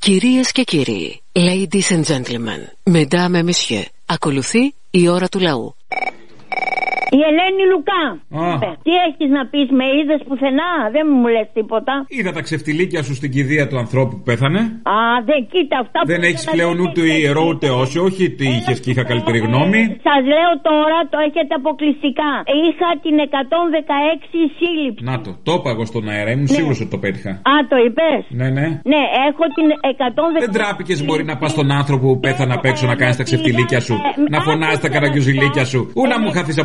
Κυρίες και κύριοι, ladies and gentlemen, mesdames et messieurs, ακολουθεί η ώρα του λαού. Η Ελένη Λουκά. Τι έχεις να πεις, με είδες πουθενά, δεν μου λες τίποτα. Είδα τα ξεφτιλίκια σου στην κηδεία του ανθρώπου που πέθανε. Δεν κοίτα αυτά που. Δεν έχεις πλέον ούτε ιερό ούτε όσιο, όχι τι είχες και είχα καλύτερη γνώμη. Σας λέω τώρα, το έχετε αποκλειστικά. Είχα την 116 σύλληψη. Να το είπα εγώ στον αέρα, ήμουν σίγουρος ότι το πέτυχα. Το είπες. Ναι. Ναι, έχω την 116. Δεν τράπηκες μπορεί να πας στον άνθρωπο που πέθανε απ' έξω να κάνεις τα ξεφτιλίκια σου, να φωνάζεις τα καραγκιουζιλίκια σου, ού να μου χαθείς